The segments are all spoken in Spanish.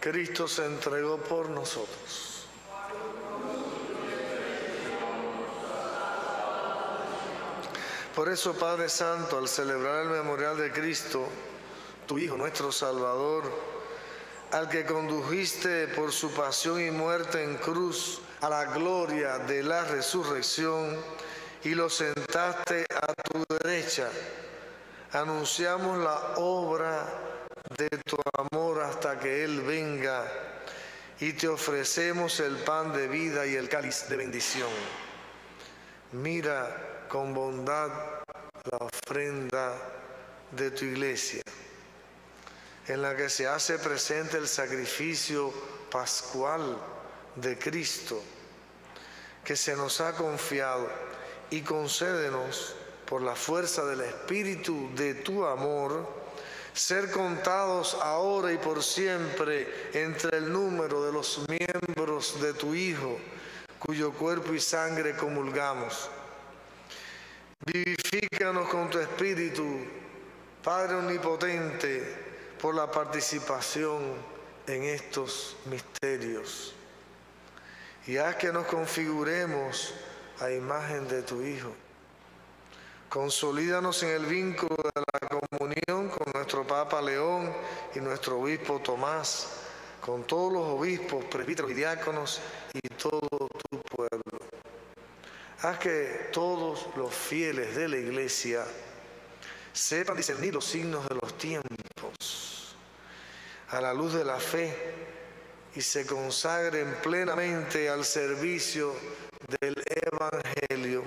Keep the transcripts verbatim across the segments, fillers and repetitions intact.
Cristo se entregó por nosotros. Por eso, Padre Santo, al celebrar el memorial de Cristo, tu Hijo, nuestro Salvador, al que condujiste por su pasión y muerte en cruz a la gloria de la resurrección y lo sentaste a tu derecha, anunciamos la obra de tu amor hasta que Él venga y te ofrecemos el pan de vida y el cáliz de bendición. Mira con bondad la ofrenda de tu iglesia, en la que se hace presente el sacrificio pascual de Cristo, que se nos ha confiado, y concédenos, por la fuerza del Espíritu de tu amor, ser contados ahora y por siempre entre el número de los miembros de tu Hijo, cuyo cuerpo y sangre comulgamos. Vivifícanos con tu Espíritu, Padre omnipotente, por la participación en estos misterios. Y haz que nos configuremos a imagen de tu Hijo. Consolídanos en el vínculo de la comunión con nuestro Papa León y nuestro Obispo Tomás, con todos los obispos, presbíteros y diáconos y todo tu pueblo. Haz que todos los fieles de la Iglesia sepan discernir los signos de los tiempos a la luz de la fe y se consagren plenamente al servicio del Evangelio.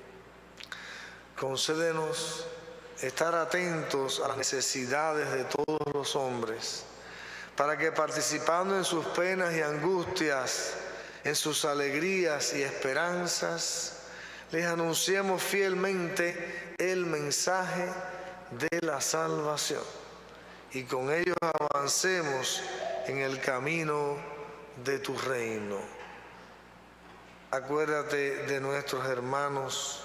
Concédenos estar atentos a las necesidades de todos los hombres, para que participando en sus penas y angustias, en sus alegrías y esperanzas, les anunciemos fielmente el mensaje de la salvación y con ellos avancemos en el camino de tu reino. Acuérdate de nuestros hermanos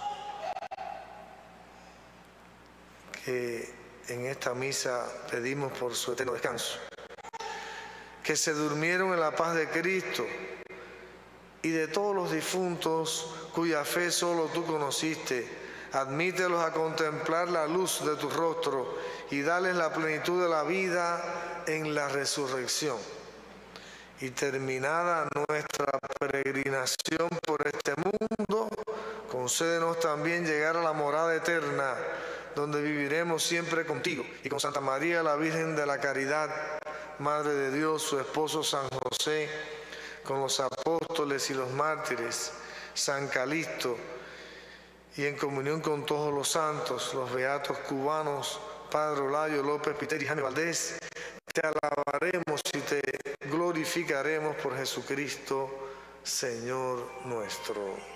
que en esta misa pedimos por su eterno descanso, que se durmieron en la paz de Cristo, y de todos los difuntos cuya fe solo tú conociste, admítelos a contemplar la luz de tu rostro y dales la plenitud de la vida en la resurrección. Y terminada nuestra peregrinación por este mundo, concédenos también llegar a la morada eterna, donde viviremos siempre contigo y con Santa María, la Virgen de la Caridad, Madre de Dios, su esposo San José, con los apóstoles y los mártires, San Calixto, y en comunión con todos los santos, los beatos cubanos, Padre Olayo López Piteri y Jaime Valdés, te alabaremos y te glorificaremos por Jesucristo, Señor nuestro.